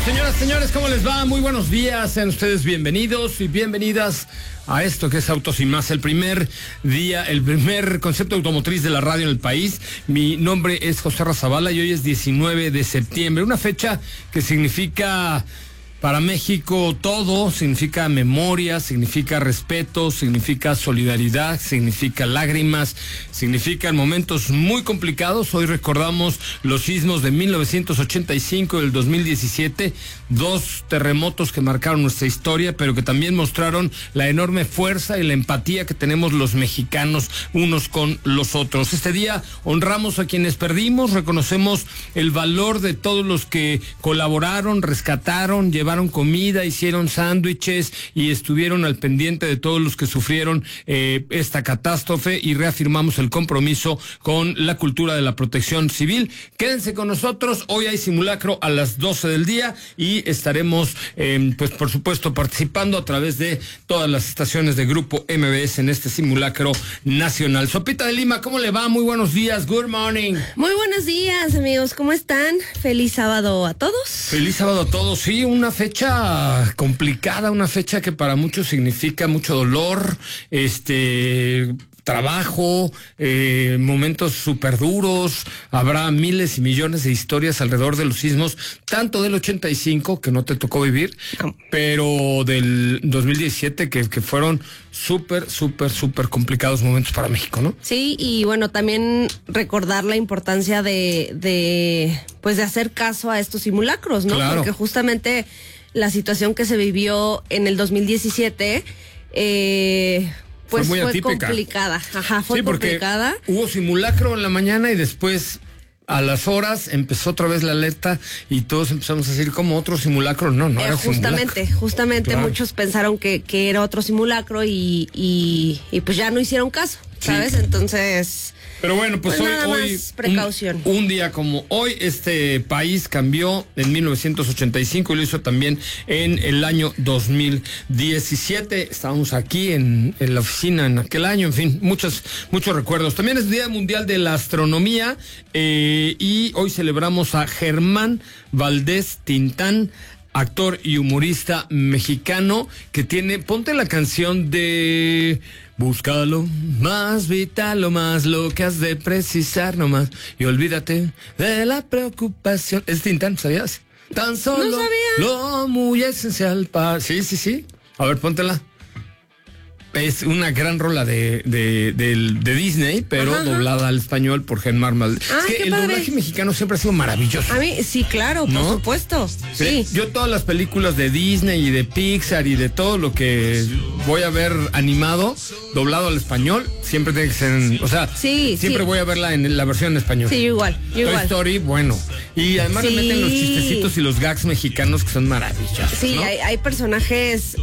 Señoras, señores, ¿cómo les va? Muy buenos días, sean ustedes bienvenidos y bienvenidas a esto que es Autos y Más, el primer concepto automotriz de la radio en el país. Mi nombre es José Razabala y hoy es 19 de septiembre, una fecha que significa para México todo, significa memoria, significa respeto, significa solidaridad, significa lágrimas, significan momentos muy complicados. Hoy recordamos los sismos de 1985 y del 2017, dos terremotos que marcaron nuestra historia, pero que también mostraron la enorme fuerza y la empatía que tenemos los mexicanos unos con los otros. Este día honramos a quienes perdimos, reconocemos el valor de todos los que colaboraron, rescataron, llevaron comida, hicieron sándwiches y estuvieron al pendiente de todos los que sufrieron esta catástrofe, y reafirmamos el compromiso con la cultura de la protección civil. Quédense con nosotros, hoy hay simulacro a las 12 del día y estaremos, pues por supuesto, participando a través de todas las estaciones de Grupo MBS en este simulacro nacional. Sopita de Lima, ¿cómo le va? Muy buenos días, good morning. Muy buenos días, amigos, ¿cómo están? Feliz sábado a todos. Feliz sábado a todos, sí, una fecha complicada, una fecha que para muchos significa mucho dolor, trabajo, momentos súper duros. Habrá miles y millones de historias alrededor de los sismos, tanto del 85, que no te tocó vivir, pero del 2017, que fueron súper complicados momentos para México, ¿no? Sí, y bueno, también recordar la importancia de hacer caso a estos simulacros, ¿no? Claro. Porque justamente la situación que se vivió en el 2017, pues fue complicada. Ajá, fue complicada. Hubo simulacro en la mañana y después a las horas empezó otra vez la alerta y todos empezamos a decir como otro simulacro. No era justamente, claro. Muchos pensaron que era otro simulacro y pues ya no hicieron caso, ¿sabes? Sí. Entonces... Pero bueno, pues hoy precaución. Un día como hoy, este país cambió en 1985 y lo hizo también en el año 2017. Estábamos aquí en la oficina en aquel año, en fin, muchos recuerdos. También es Día Mundial de la Astronomía y hoy celebramos a Germán Valdés Tintán, actor y humorista mexicano, que ponte la canción de... Búscalo más vital, lo más lo que has de precisar nomás, y olvídate de la preocupación. Es Tintán, ¿sabías? Tan solo no sabía. Lo muy esencial para... Sí. A ver, póntela. Es una gran rola de Disney, pero doblada al español por Germán Valdés. Es que el doblaje mexicano siempre ha sido maravilloso. A mí, sí, claro, ¿no? Por supuesto. Sí. Yo todas las películas de Disney y de Pixar y de todo lo que voy a ver animado, doblado al español, siempre tiene que ser, siempre voy a verla en la versión en español. Sí, igual. Toy Story, bueno. Y además le meten los chistecitos y los gags mexicanos que son maravillosos. Sí, ¿no? hay personajes...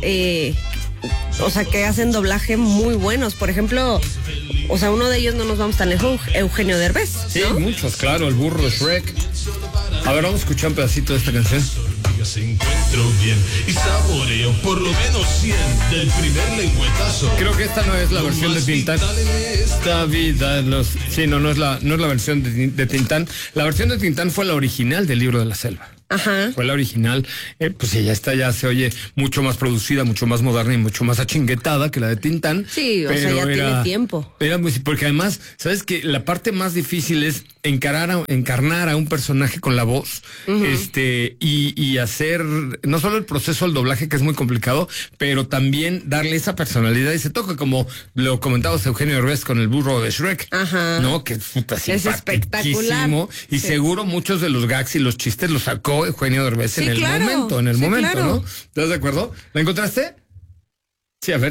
que hacen doblaje muy buenos. Por ejemplo, uno de ellos no nos vamos tan lejos, Eugenio Derbez, ¿no? Sí, muchos, claro, el burro de Shrek. A ver, vamos a escuchar un pedacito de esta canción. Encuentro bien y saboreo por lo menos 100 del primer lengüetazo. Creo que esta no es la versión de Tintán. Esta vida sí, no es la versión de Tintán. La versión de Tintán fue la original del Libro de la Selva. Ajá. Fue la original, pues ya se oye mucho más producida, mucho más moderna y mucho más achinguetada que la de Tintán. Sí, ya tiene tiempo. Porque además, ¿sabes qué? La parte más difícil es encarnar a un personaje con la voz, y hacer no solo el proceso del doblaje, que es muy complicado, pero también darle esa personalidad y ese toque, como lo comentabas Eugenio Derbez con el burro de Shrek. Ajá. ¿No? Que es espectacular. Y seguro muchos de los gags y los chistes los sacó Eugenio Derbez en el momento, claro. ¿no? ¿Estás de acuerdo? ¿La encontraste? Sí, a ver.